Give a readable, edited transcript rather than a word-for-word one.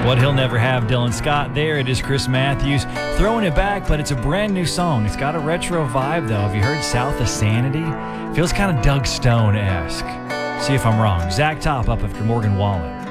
What He'll Never Have, Dylan Scott there. It is Chris Matthews throwing it back, but it's a brand new song. It's got a retro vibe, though. Have you heard South of Sanity? Feels kind of Doug Stone-esque. See if I'm wrong. Zach Top up after Morgan Wallen.